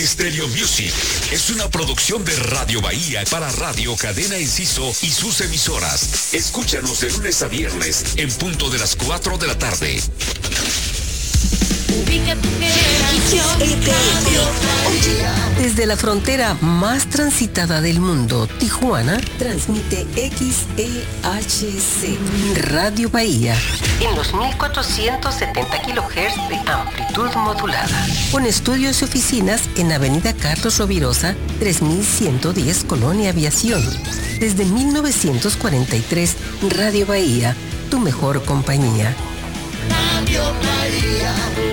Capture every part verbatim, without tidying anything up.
Stereo Music es una producción de Radio Bahía para Radio Cadena Enciso y sus emisoras. Escúchanos de lunes a viernes en punto de las cuatro de la tarde. Desde la frontera más transitada del mundo, Tijuana, transmite X E H C Radio Bahía en los mil cuatrocientos setenta kilohertz de amplitud modulada, con estudios y oficinas en Avenida Carlos Rovirosa, tres mil ciento diez, Colonia Aviación. Desde mil novecientos cuarenta y tres, Radio Bahía, tu mejor compañía. Radio Bahía,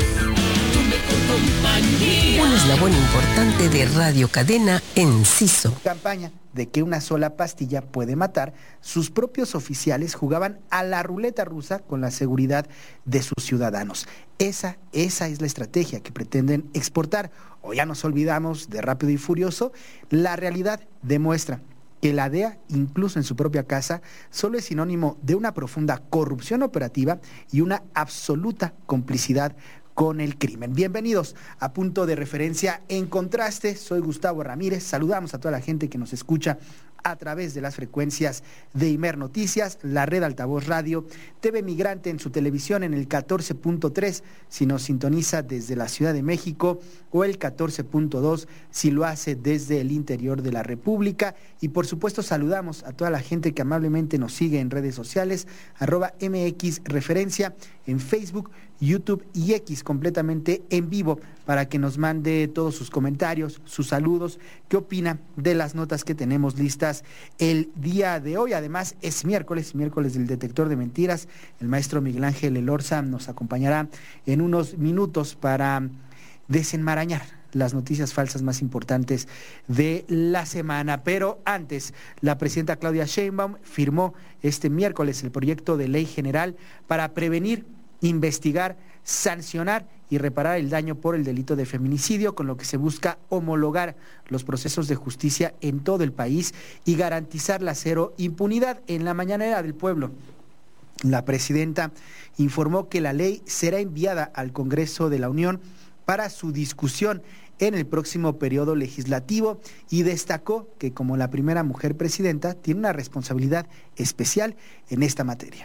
tu mejor compañía. Un eslabón importante de Radio Cadena Enciso. Campaña de que una sola pastilla puede matar, sus propios oficiales jugaban a la ruleta rusa con la seguridad de sus ciudadanos. Esa, esa es la estrategia que pretenden exportar. O ya nos olvidamos de Rápido y Furioso. La realidad demuestra que la D E A, incluso en su propia casa, solo es sinónimo de una profunda corrupción operativa y una absoluta complicidad con el crimen. Bienvenidos a Punto de Referencia en Contraste. Soy Gustavo Ramírez. Saludamos a toda la gente que nos escucha a través de las frecuencias de Imer Noticias, la red Altavoz Radio, T V Migrante en su televisión en el catorce punto tres si nos sintoniza desde la Ciudad de México, o el catorce punto dos si lo hace desde el interior de la República. Y por supuesto saludamos a toda la gente que amablemente nos sigue en redes sociales, arroba M X Referencia en Facebook, YouTube y X, completamente en vivo, para que nos mande todos sus comentarios, sus saludos, qué opina de las notas que tenemos listas el día de hoy. Además es miércoles, miércoles del detector de mentiras. El maestro Miguel Ángel Elorza nos acompañará en unos minutos para desenmarañar las noticias falsas más importantes de la semana. Pero antes, la presidenta Claudia Sheinbaum firmó este miércoles el proyecto de ley general para prevenir, investigar, sancionar y reparar el daño por el delito de feminicidio, con lo que se busca homologar los procesos de justicia en todo el país y garantizar la cero impunidad. En la mañanera del pueblo, la presidenta informó que la ley será enviada al Congreso de la Unión para su discusión en el próximo periodo legislativo, y destacó que como la primera mujer presidenta tiene una responsabilidad especial en esta materia.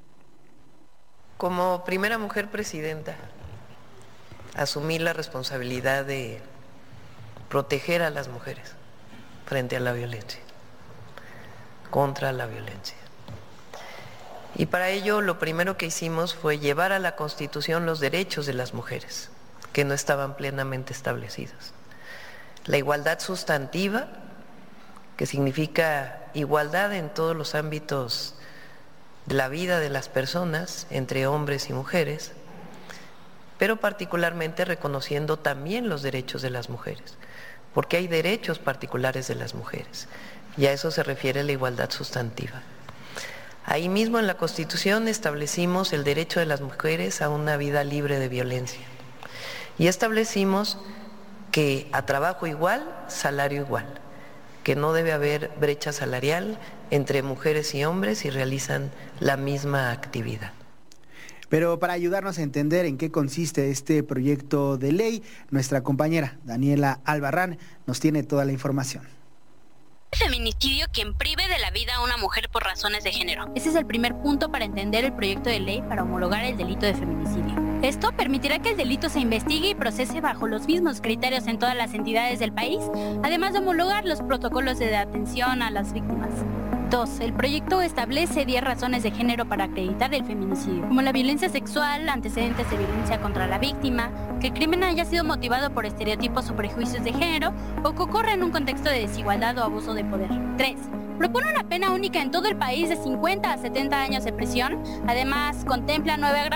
Como primera mujer presidenta, asumí la responsabilidad de proteger a las mujeres frente a la violencia, contra la violencia. Y para ello lo primero que hicimos fue llevar a la Constitución los derechos de las mujeres, que no estaban plenamente establecidos. La igualdad sustantiva, que significa igualdad en todos los ámbitos de la vida de las personas, entre hombres y mujeres, pero particularmente reconociendo también los derechos de las mujeres, porque hay derechos particulares de las mujeres, y a eso se refiere la igualdad sustantiva. Ahí mismo en la Constitución establecimos el derecho de las mujeres a una vida libre de violencia, y establecimos que a trabajo igual, salario igual, que no debe haber brecha salarial entre mujeres y hombres si realizan la misma actividad. Pero para ayudarnos a entender en qué consiste este proyecto de ley, nuestra compañera Daniela Albarrán nos tiene toda la información. Feminicidio quien prive de la vida a una mujer por razones de género. Ese es el primer punto para entender el proyecto de ley para homologar el delito de feminicidio. Esto permitirá que el delito se investigue y procese bajo los mismos criterios en todas las entidades del país, además de homologar los protocolos de atención a las víctimas. Dos. El proyecto establece diez razones de género para acreditar el feminicidio, como la violencia sexual, antecedentes de violencia contra la víctima, que el crimen haya sido motivado por estereotipos o prejuicios de género, o que ocurra en un contexto de desigualdad o abuso de poder. Tres. Propone una pena única en todo el país de cincuenta a setenta años de prisión. Además, contempla nueve